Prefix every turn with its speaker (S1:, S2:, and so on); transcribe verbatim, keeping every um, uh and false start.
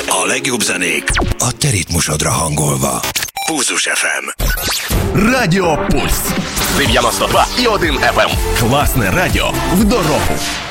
S1: A legjobb zenék a te ritmusodra hangolva. Pulzus еф ем.
S2: Радіо Пульс. дев'яносто два і один еф ем. Класне радіо в дорогу.